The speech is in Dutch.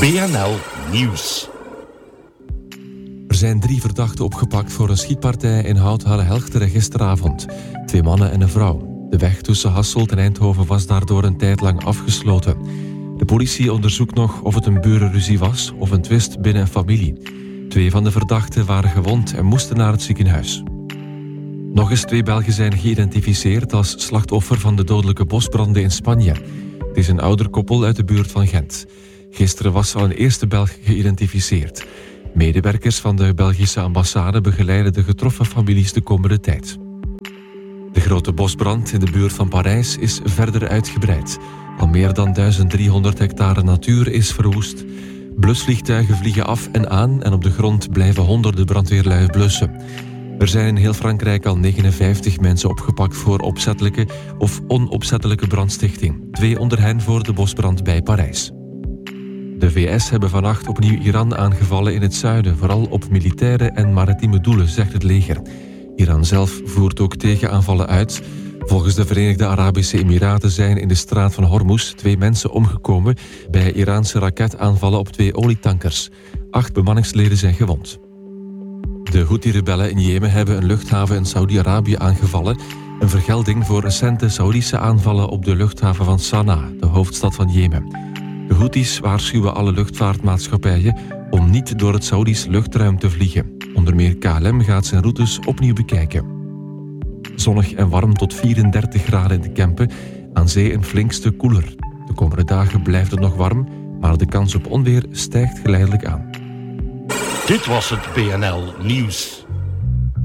BNL Nieuws. Er zijn 3 verdachten opgepakt voor een schietpartij in Hout-Halle-Helchteren gisteravond. 2 mannen en een vrouw. De weg tussen Hasselt en Eindhoven was daardoor een tijd lang afgesloten. De politie onderzoekt nog of het een burenruzie was of een twist binnen een familie. 2 van de verdachten waren gewond en moesten naar het ziekenhuis. Nog eens 2 Belgen zijn geïdentificeerd als slachtoffer van de dodelijke bosbranden in Spanje. Het is een ouder koppel uit de buurt van Gent. Gisteren was al een eerste Belg geïdentificeerd. Medewerkers van de Belgische ambassade begeleiden de getroffen families de komende tijd. De grote bosbrand in de buurt van Parijs is verder uitgebreid. Al meer dan 1300 hectare natuur is verwoest. Blusvliegtuigen vliegen af en aan en op de grond blijven honderden brandweerlui blussen. Er zijn in heel Frankrijk al 59 mensen opgepakt voor opzettelijke of onopzettelijke brandstichting. 2 onder hen voor de bosbrand bij Parijs. De VS hebben vannacht opnieuw Iran aangevallen in het zuiden, vooral op militaire en maritieme doelen, zegt het leger. Iran zelf voert ook tegenaanvallen uit. Volgens de Verenigde Arabische Emiraten zijn in de straat van Hormuz 2 mensen omgekomen bij Iraanse raketaanvallen op 2 olietankers. 8 bemanningsleden zijn gewond. De Houthi-rebellen in Jemen hebben een luchthaven in Saudi-Arabië aangevallen. Een vergelding voor recente Saoedische aanvallen op de luchthaven van Sanaa, de hoofdstad van Jemen. De Houthis waarschuwen alle luchtvaartmaatschappijen om niet door het Saoedisch luchtruim te vliegen. Onder meer KLM gaat zijn routes opnieuw bekijken. Zonnig en warm tot 34 graden in de Kempen. Aan zee een flink stuk koeler. De komende dagen blijft het nog warm, maar de kans op onweer stijgt geleidelijk aan. Dit was het BNL Nieuws.